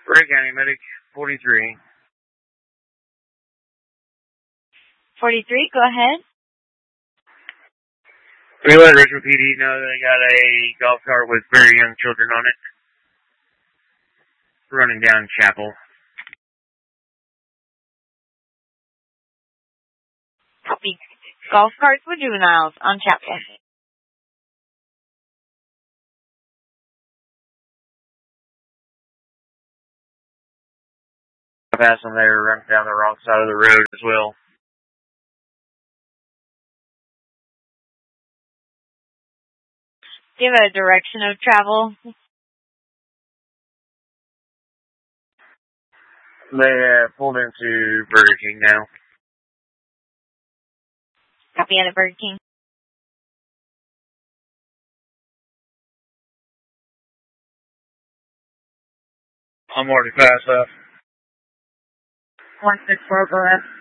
Ray County Medic 43. 43, go ahead. We let Richmond PD know that they got a golf cart with very young children on it. Running down Chapel. Copy. Golf carts with juveniles on Chapel. I passed them there, running down the wrong side of the road as well. Give a direction of travel. They pulled into Burger King now. Copy at Burger King. I'm already past that. 164, go ahead.